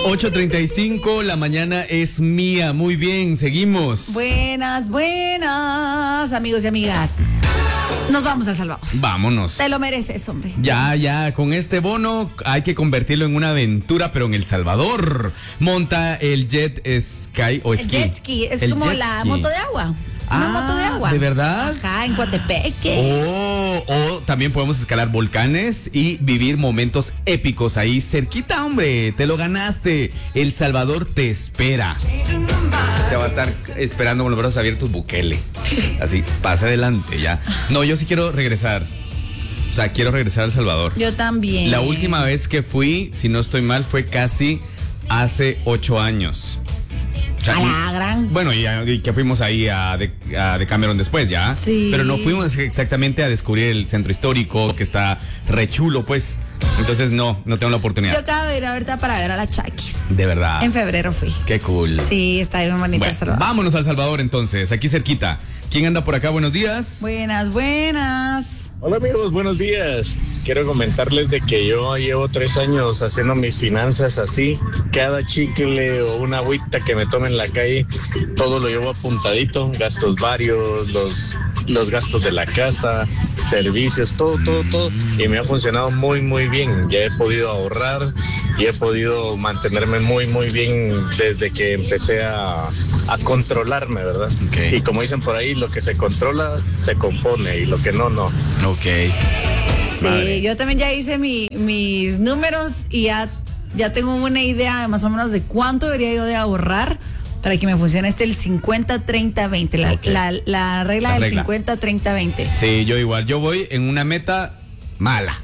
8:35, la mañana es mía. Muy bien, seguimos. Buenas, amigos y amigas. Nos vamos a El Salvador. Vámonos. Te lo mereces, hombre. Ya, con este bono hay que convertirlo en una aventura, pero en El Salvador. Monta el jet ski o esquí. El jet ski, es el como jet la ski. moto de agua. Una moto de agua. ¿De verdad? Ajá, en Coatepeque. O también podemos escalar volcanes y vivir momentos épicos ahí cerquita, hombre. Te lo ganaste. El Salvador te espera. Te va a estar esperando con los brazos abiertos Bukele. Así, pasa adelante ya. No, yo sí quiero regresar. O sea, quiero regresar a El Salvador. Yo también. La última vez que fui, si no estoy mal, fue casi hace 8 años. O sea, a la gran. Bueno, y que fuimos ahí a Decameron después, ¿ya? Sí. Pero no fuimos exactamente a descubrir el centro histórico, que está re chulo, pues. Entonces, no tengo la oportunidad. Yo acabo de ir ahorita para ver a la Chaquis. De verdad. En febrero fui. Qué cool. Sí, está bien bonito Bueno, El Salvador. vámonos a El Salvador entonces, aquí cerquita. ¿Quién anda por acá? Buenos días. Buenas. Hola amigos, buenos días. Quiero comentarles de que yo llevo 3 años haciendo mis finanzas así. Cada chicle o una agüita que me tome en la calle, todo lo llevo apuntadito. Gastos varios, los gastos de la casa, servicios, todo. Y me ha funcionado muy bien. Ya he podido ahorrar y he podido mantenerme muy bien desde que empecé a controlarme, ¿verdad? Okay. Y como dicen por ahí, lo que se controla se compone y lo que no. Ok. Sí, Madre. yo también ya hice mis números y ya tengo una idea más o menos de cuánto debería yo de ahorrar para que me funcione el 50-30-20, Okay. la regla del 50-30-20. Sí, yo igual. Yo voy en una meta mala.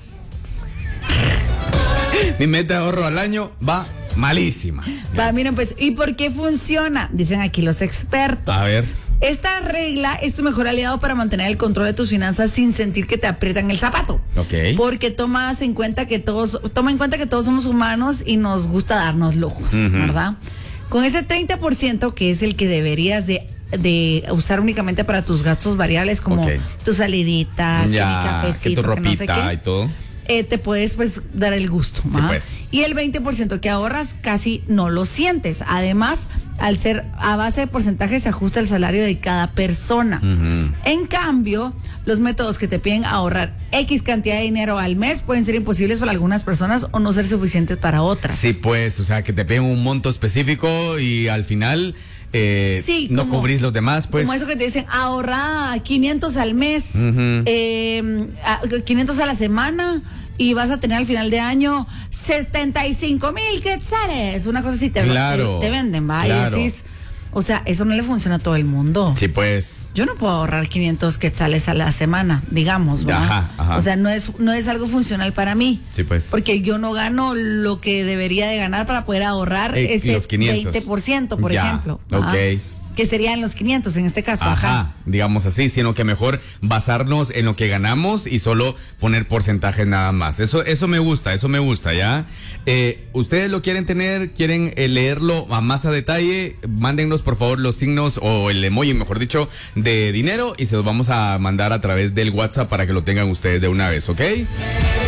Mi meta de ahorro al año va malísima. Va, miren pues, ¿y por qué funciona? Dicen aquí los expertos. A ver. Esta regla es tu mejor aliado para mantener el control de tus finanzas sin sentir que te aprietan el zapato. Ok. Porque toma en cuenta que todos somos humanos y nos gusta darnos lujos, ¿verdad? Con ese 30% que es el que deberías de usar únicamente para tus gastos variables, como tus saliditas, que mi cafecito, que tu ropita no sé qué, y todo. te puedes pues dar el gusto. Sí, pues. Y el 20% que ahorras casi no lo sientes. Además, al ser a base de porcentaje se ajusta el salario de cada persona. En cambio, los métodos que te piden ahorrar X cantidad de dinero al mes pueden ser imposibles para algunas personas o no ser suficientes para otras. Sí, pues, o sea, que te piden un monto específico y al final no cubrís los demás, pues. Como eso que te dicen, ahorra 500 al mes, 500 a la semana y vas a tener al final de año 75,000 quetzales. Una cosa así te venden, ¿va? Claro. Y decís, o sea, eso no le funciona a todo el mundo. Sí, pues. Yo no puedo ahorrar 500 quetzales a la semana, digamos, ¿verdad? Ajá. O sea, no es algo funcional para mí. Sí, pues. Porque yo no gano lo que debería de ganar para poder ahorrar ese los 500. 20%, por ejemplo. Ok. Que serían los 500 en este caso. Ajá, digamos así, sino que mejor basarnos en lo que ganamos y solo poner porcentajes nada más. Eso me gusta, ¿ya? ¿Ustedes lo quieren tener? ¿Quieren leerlo a más a detalle? Mándennos por favor los signos o el emoji, mejor dicho, de dinero y se los vamos a mandar a través del WhatsApp para que lo tengan ustedes de una vez, ¿ok?